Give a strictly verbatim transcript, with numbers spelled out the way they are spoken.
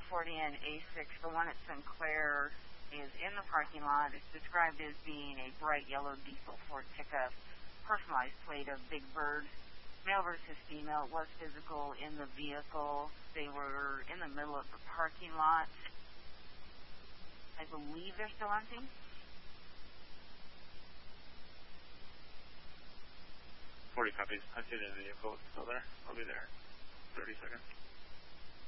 Ford and A six, the one at Sinclair, is in the parking lot. It's described as being a bright yellow diesel Ford pickup, personalized plate of Big Bird. Male versus female. It was physical in the vehicle. They were in the middle of the parking lot. I believe they're still hunting. forty copies. I see the vehicle. It's still there. I'll be there. thirty seconds.